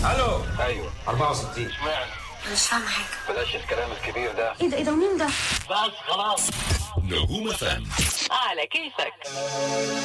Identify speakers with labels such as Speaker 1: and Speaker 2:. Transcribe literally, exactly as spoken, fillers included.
Speaker 1: الو.
Speaker 2: ايوه
Speaker 1: أربعة وستين.
Speaker 2: اشمعنى؟
Speaker 3: مش فاهمة حاجة.
Speaker 2: بلاش الكلام الكبير ده.
Speaker 3: ايه ده ايه ده ومين ده؟
Speaker 2: بس خلاص.
Speaker 4: نجوم فم
Speaker 5: على كيفك.